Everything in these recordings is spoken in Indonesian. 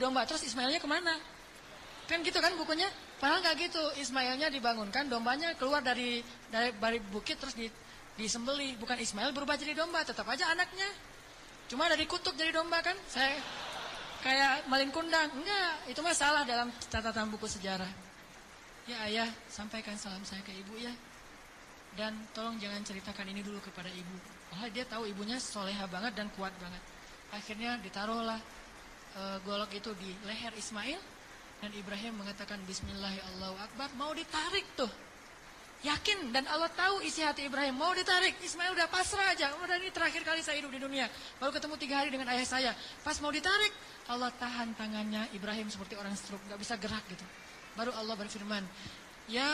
domba. Terus Ismailnya kemana? Kan gitu kan bukunya. Padahal nggak gitu. Ismailnya dibangunkan, dombanya keluar dari bukit terus disembelih. Bukan Ismail berubah jadi domba, tetap aja anaknya. Cuma dari kutuk jadi domba kan. Saya kayak malin kundang. Enggak, itu mah salah dalam catatan buku sejarah. Ya ayah, sampaikan salam saya ke ibu ya. Dan tolong jangan ceritakan ini dulu kepada ibu. Padahal dia tahu ibunya soleha banget dan kuat banget. Akhirnya ditaruhlah golok itu di leher Ismail. Dan Ibrahim mengatakan Bismillahirrahmanirrahim, Allahu Akbar. Mau ditarik tuh. Yakin dan Allah tahu isi hati Ibrahim. Mau ditarik. Ismail udah pasrah aja. Udah ini terakhir kali saya hidup di dunia. Baru ketemu 3 hari dengan ayah saya. Pas mau ditarik, Allah tahan tangannya Ibrahim seperti orang stroke. Gak bisa gerak gitu. Baru Allah berfirman, Ya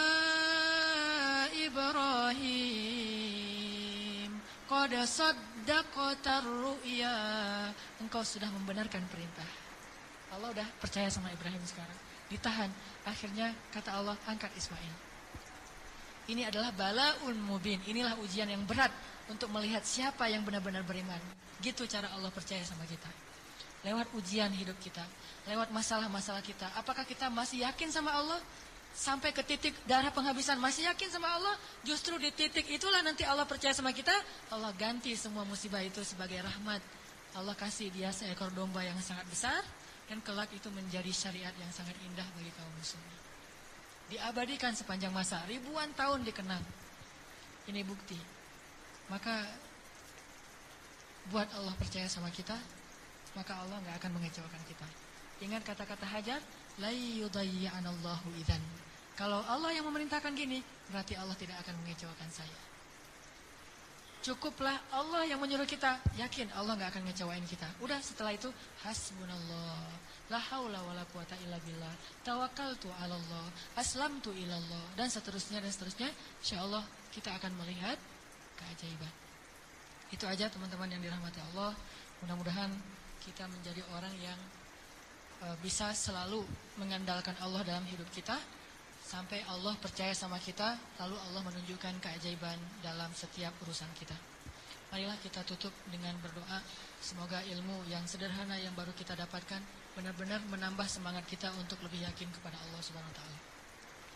Ibrahim, qad saddaqtar ru'ya. Engkau sudah membenarkan perintah. Allah udah percaya sama Ibrahim sekarang. Ditahan. Akhirnya kata Allah, angkat Ismail. Ini adalah balaun mubin. Inilah ujian yang berat untuk melihat siapa yang benar-benar beriman. Gitu cara Allah percaya sama kita. Lewat ujian hidup kita, lewat masalah-masalah kita. Apakah kita masih yakin sama Allah? Sampai ke titik darah penghabisan masih yakin sama Allah? Justru di titik itulah nanti Allah percaya sama kita. Allah ganti semua musibah itu sebagai rahmat. Allah kasih dia seekor domba yang sangat besar. Dan kelak itu menjadi syariat yang sangat indah bagi kaum muslimin. Diabadikan sepanjang masa, ribuan tahun dikenal. Ini bukti. Maka buat Allah percaya sama kita, maka Allah gak akan mengecewakan kita. Ingat kata-kata Hajar, la yudayyi'anallahu idzan. Kalau Allah yang memerintahkan gini, berarti Allah tidak akan mengecewakan saya. Cukuplah Allah yang menyuruh kita, yakin Allah gak akan ngecewain kita. Udah setelah itu hasbunallah, la haula wala quwata illa billah, tawakkaltu 'ala Allah, aslamtu ilallah, dan seterusnya. Insyaallah kita akan melihat keajaiban. Itu aja teman-teman yang dirahmati Allah. Mudah-mudahan kita menjadi orang yang bisa selalu mengandalkan Allah dalam hidup kita, sampai Allah percaya sama kita, lalu Allah menunjukkan keajaiban dalam setiap urusan kita. Marilah kita tutup dengan berdoa. Semoga ilmu yang sederhana yang baru kita dapatkan benar-benar menambah semangat kita untuk lebih yakin kepada Allah Subhanahu wa taala.